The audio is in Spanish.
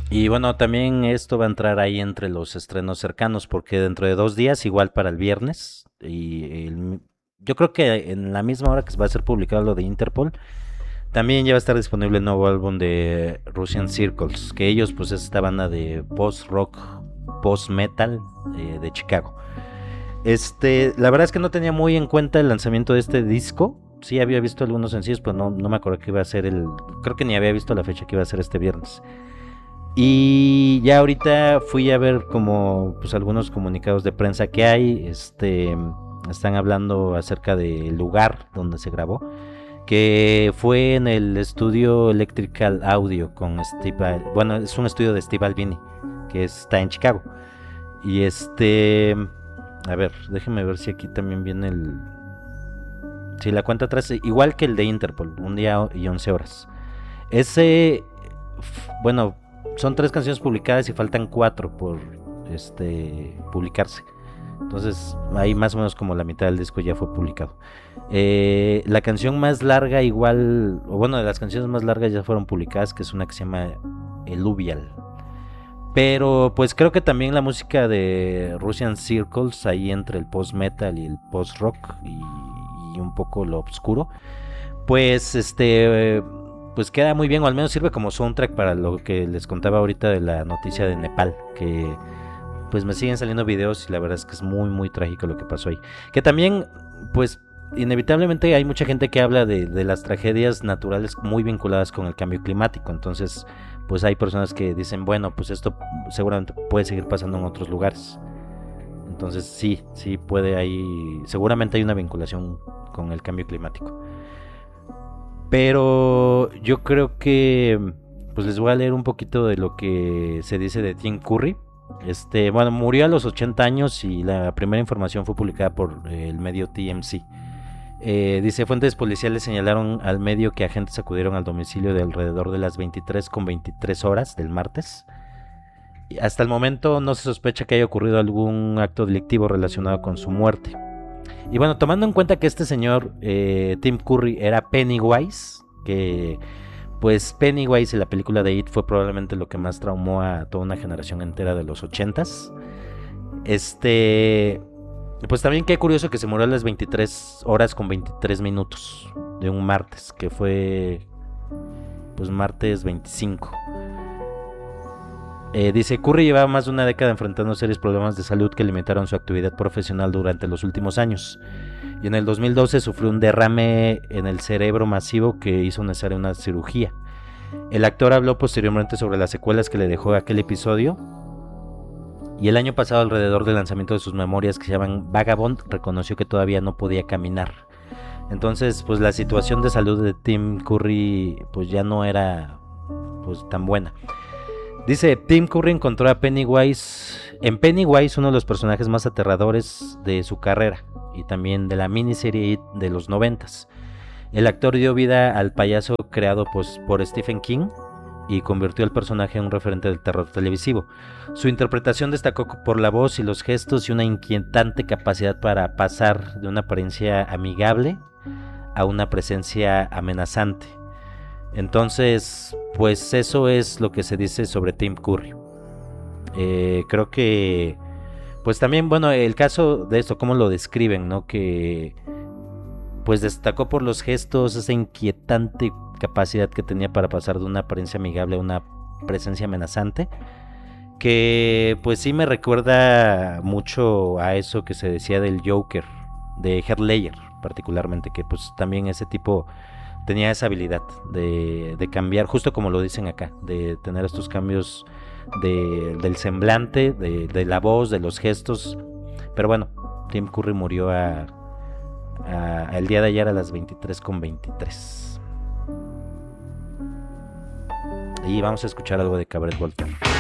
Y bueno, también esto va a entrar ahí entre los estrenos cercanos, porque dentro de 2 días, igual para el viernes, yo creo que en la misma hora que va a ser publicado lo de Interpol, también ya va a estar disponible el nuevo álbum de Russian Circles, que ellos pues es esta banda de post-rock, post-metal de Chicago. La verdad es que no tenía muy en cuenta el lanzamiento de este disco. Sí había visto algunos sencillos, pero no me acuerdo que iba a ser creo que ni había visto la fecha que iba a ser este viernes. Y ya ahorita fui a ver como pues algunos comunicados de prensa que hay, están hablando acerca del lugar donde se grabó, que fue en el estudio Electrical Audio con bueno, es un estudio de Steve Albini, que está en Chicago. Y a ver, déjeme ver si aquí también viene si la cuenta atrás, igual que el de Interpol, un día y 11 horas. Ese, bueno, son 3 canciones publicadas y faltan 4 por publicarse. Entonces, ahí más o menos como la mitad del disco ya fue publicado. La canción más larga, igual, o bueno, de las canciones más largas ya fueron publicadas, que es una que se llama Eluvial. Pero pues creo que también la música de Russian Circles, ahí entre el post-metal y el post-rock y un poco lo oscuro, pues pues queda muy bien, o al menos sirve como soundtrack para lo que les contaba ahorita de la noticia de Nepal, que pues me siguen saliendo videos y la verdad es que es muy muy trágico lo que pasó ahí. Que también pues inevitablemente hay mucha gente que habla de las tragedias naturales muy vinculadas con el cambio climático, entonces pues hay personas que dicen, bueno, pues esto seguramente puede seguir pasando en otros lugares. Entonces sí puede ahí, seguramente hay una vinculación con el cambio climático. Pero yo creo que pues les voy a leer un poquito de lo que se dice de Tim Curry. Bueno, murió a los 80 años y la primera información fue publicada por el medio TMC. Dice, fuentes policiales señalaron al medio que agentes acudieron al domicilio de alrededor de las 23:23 horas del martes. Hasta el momento no se sospecha que haya ocurrido algún acto delictivo relacionado con su muerte. Y bueno, tomando en cuenta que este señor, Tim Curry, era Pennywise, que pues Pennywise en la película de It fue probablemente lo que más traumó a toda una generación entera de los 80s. Pues también qué curioso que se murió a las 23 horas con 23 minutos de un martes, que fue pues martes 25. Dice, Curry llevaba más de una década enfrentando serios problemas de salud que limitaron su actividad profesional durante los últimos años. Y en el 2012 sufrió un derrame en el cerebro masivo que hizo necesaria una cirugía. El actor habló posteriormente sobre las secuelas que le dejó aquel episodio. Y el año pasado, alrededor del lanzamiento de sus memorias que se llaman Vagabond, reconoció que todavía no podía caminar. Entonces, pues la situación de salud de Tim Curry pues ya no era pues tan buena. Dice, Tim Curry encontró a en Pennywise, uno de los personajes más aterradores de su carrera y también de la miniserie de los 90s. El actor dio vida al payaso creado pues, por Stephen King y convirtió al personaje en un referente del terror televisivo. Su interpretación destacó por la voz y los gestos y una inquietante capacidad para pasar de una apariencia amigable a una presencia amenazante. Entonces, pues eso es lo que se dice sobre Tim Curry. Creo que, pues también, bueno, el caso de esto, cómo lo describen, ¿no? Que, pues destacó por los gestos, esa inquietante capacidad que tenía para pasar de una apariencia amigable a una presencia amenazante. Que, pues sí me recuerda mucho a eso que se decía del Joker, de Heath Ledger, particularmente, que pues también ese tipo tenía esa habilidad de cambiar, justo como lo dicen acá, de tener estos cambios del semblante, de la voz, de los gestos. Pero bueno, Tim Curry murió el día de ayer a las 23:23. Y vamos a escuchar algo de Cabaret Voltaire.